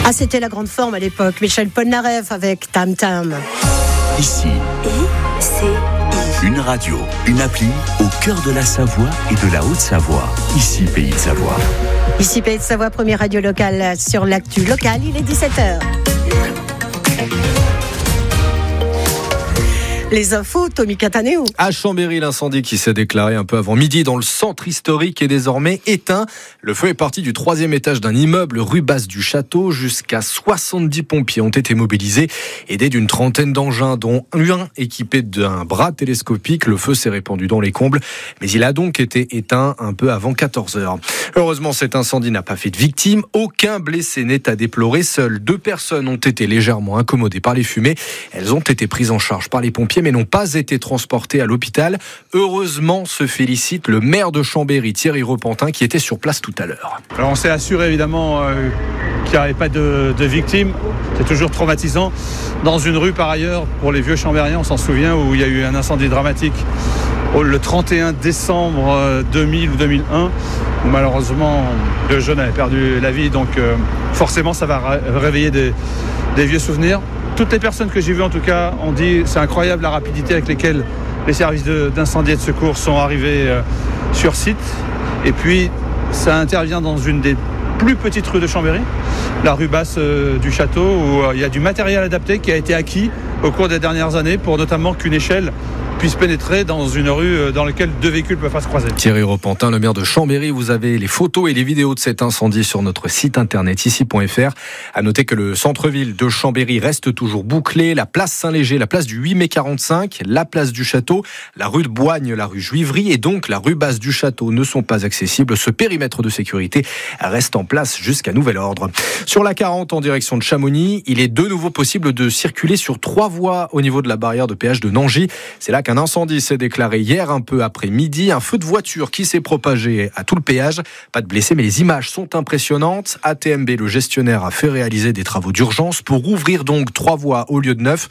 Ah, c'était la grande forme à l'époque. Michel Polnareff avec Tam Tam. Ici, une radio, une appli au cœur de la Savoie et de la Haute-Savoie. Ici, Pays de Savoie. Ici, Pays de Savoie, première radio locale sur l'actu locale. Il est 17h. Les infos, Tommy Catanéo. À Chambéry, l'incendie qui s'est déclaré un peu avant midi dans le centre historique est désormais éteint. Le feu est parti du 3e étage d'un immeuble rue Basse du Château. Jusqu'à 70 pompiers ont été mobilisés, aidés d'une trentaine d'engins, dont un équipé d'un bras télescopique. Le feu s'est répandu dans les combles, mais il a donc été éteint un peu avant 14h. Heureusement, cet incendie n'a pas fait de victimes. Aucun blessé n'est à déplorer. Seules 2 personnes ont été légèrement incommodées par les fumées. Elles ont été prises en charge par les pompiers, mais n'ont pas été transportés à l'hôpital. Heureusement, se félicite le maire de Chambéry, Thierry Repentin, qui était sur place tout à l'heure. Alors on s'est assuré évidemment qu'il n'y avait pas de victimes. C'est toujours traumatisant. Dans une rue par ailleurs, pour les vieux Chambériens, on s'en souvient, où il y a eu un incendie dramatique le 31 décembre 2000 ou 2001, où malheureusement le jeune avait perdu la vie. Donc forcément ça va réveiller des vieux souvenirs. Toutes les personnes que j'ai vues en tout cas ont dit c'est incroyable la rapidité avec laquelle les services d'incendie et de secours sont arrivés sur site. Et puis ça intervient dans une des plus petites rues de Chambéry, la rue Basse du Château, où il y a du matériel adapté qui a été acquis au cours des dernières années pour notamment qu'une échelle puisse pénétrer dans une rue dans laquelle 2 véhicules peuvent pas se croiser. Thierry Repentin, le maire de Chambéry, vous avez les photos et les vidéos de cet incendie sur notre site internet ici.fr. À noter que le centre-ville de Chambéry reste toujours bouclé. La place Saint-Léger, la place du 8 mai 45, la place du Château, la rue de Boigne, la rue Juivry et donc la rue Basse du Château ne sont pas accessibles. Ce périmètre de sécurité reste en place jusqu'à nouvel ordre. Sur la 40 en direction de Chamonix, il est de nouveau possible de circuler sur 3 voies au niveau de la barrière de péage de Nangy. C'est là qu'un incendie s'est déclaré hier un peu après midi. Un feu de voiture qui s'est propagé à tout le péage. Pas de blessés, mais les images sont impressionnantes. ATMB, le gestionnaire, a fait réaliser des travaux d'urgence pour ouvrir donc 3 voies au lieu de 9.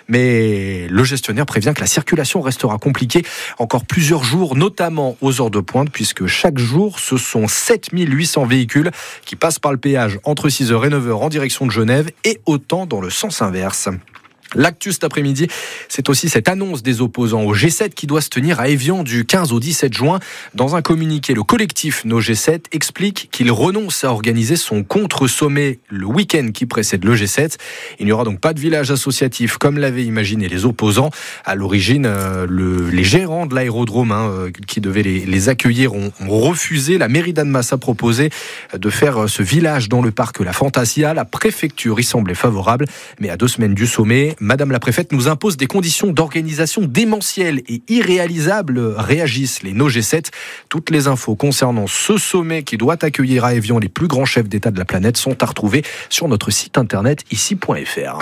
Mais le gestionnaire prévient que la circulation restera compliquée encore plusieurs jours, notamment aux heures de pointe, puisque chaque jour, ce sont 7800 véhicules qui passent par le péage entre 6h et 9h en direction de Genève et autant dans le sens inverse. L'actu cet après-midi, c'est aussi cette annonce des opposants au G7 qui doit se tenir à Évian du 15 au 17 juin. Dans un communiqué, le collectif No G7 explique qu'il renonce à organiser son contre-sommet le week-end qui précède le G7. Il n'y aura donc pas de village associatif comme l'avaient imaginé les opposants. À l'origine, les gérants de l'aérodrome qui devaient les accueillir ont refusé. La mairie d'Annemasse a proposé de faire ce village dans le parc La Fantasia. La préfecture y semblait favorable, mais à 2 semaines du sommet, Madame la préfète nous impose des conditions d'organisation démentielles et irréalisables, réagissent les No G7. Toutes les infos concernant ce sommet qui doit accueillir à Évian les plus grands chefs d'État de la planète sont à retrouver sur notre site internet ici.fr.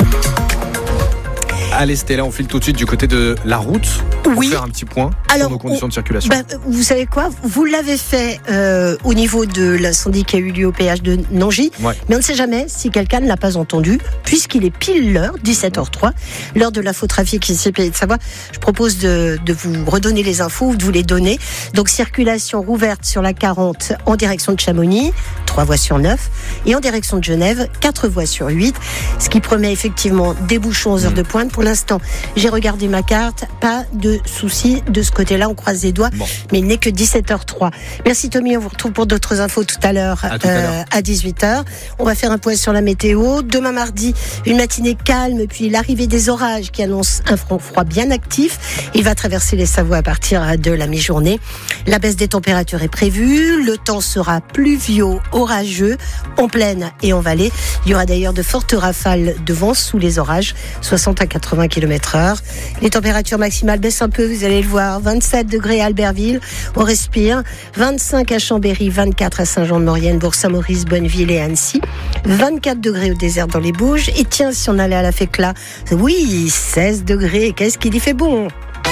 Allez Stella, on file tout de suite du côté de la route pour faire un petit point sur nos conditions de circulation. Vous savez quoi ? Vous l'avez fait au niveau de l'incendie qui a eu lieu au péage de Nangy, mais on ne sait jamais si quelqu'un ne l'a pas entendu, puisqu'il est pile l'heure, 17h03, l'heure de l'infotrafic ici Pays de Savoie. Je propose de vous redonner les infos, ou de vous les donner. Donc circulation rouverte sur la 40 en direction de Chamonix, 3 voies sur 9, et en direction de Genève, 4 voies sur 8, ce qui promet effectivement des bouchons aux heures de pointe. Pour l'instant, j'ai regardé ma carte, pas de soucis de ce côté-là, on croise les doigts, mais il n'est que 17h03. Merci Tommy, on vous retrouve pour d'autres infos tout à l'heure à 18h. On va faire un point sur la météo. Demain mardi, une matinée calme, puis l'arrivée des orages qui annonce un front froid bien actif. Il va traverser les Savoies à partir de la mi-journée. La baisse des températures est prévue, le temps sera pluvieux, orageux, en plaine et en vallée. Il y aura d'ailleurs de fortes rafales de vent sous les orages, 60 à 80 km/h. Les températures maximales baissent un peu, vous allez le voir. 27 degrés à Albertville, on respire. 25 à Chambéry, 24 à Saint-Jean-de-Maurienne, Bourg-Saint-Maurice, Bonneville et Annecy. 24 degrés au désert dans les Bouges. Et tiens, si on allait à la Fécla, oui, 16 degrés. Qu'est-ce qu'il y fait bon?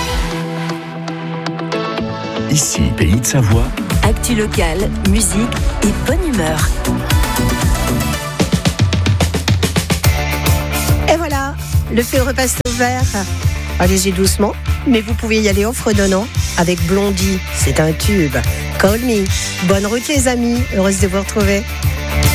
Ici, Pays de Savoie. Actu locale, musique et bonne humeur. Et voilà, le feu repasse au vert. Allez-y doucement, mais vous pouvez y aller en fredonnant avec Blondie. C'est un tube. Call me. Bonne route les amis, heureuse de vous retrouver.